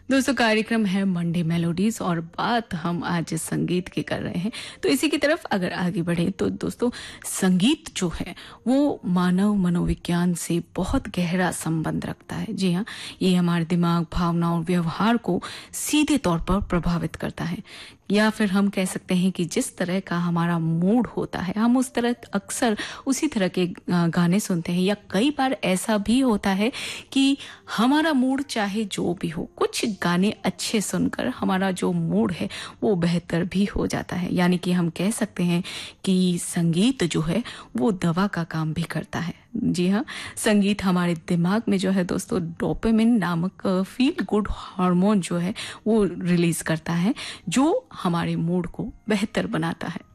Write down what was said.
दोस्तों कार्यक्रम है मंडे मेलोडीज और बात हम आज संगीत की कर रहे हैं। तो इसी की तरफ अगर आगे बढ़े तो दोस्तों संगीत जो है वो मानव मनोविज्ञान से बहुत गहरा संबंध रखता है। जी हाँ, ये हमारे दिमाग, भावना और व्यवहार को सीधे तौर पर प्रभावित करता है। या फिर हम कह सकते हैं कि जिस तरह का हमारा मूड होता है हम उस तरह अक्सर उसी तरह के गाने सुनते हैं। या कई बार ऐसा भी होता है कि हमारा मूड चाहे जो भी हो, कुछ गाने अच्छे सुनकर हमारा जो मूड है वो बेहतर भी हो जाता है। यानी कि हम कह सकते हैं कि संगीत जो है वो दवा का काम भी करता है। जी हाँ, संगीत हमारे दिमाग में जो है दोस्तों डोपामिन नामक फील गुड हार्मोन जो है वो रिलीज करता है, जो हमारे मूड को बेहतर बनाता है।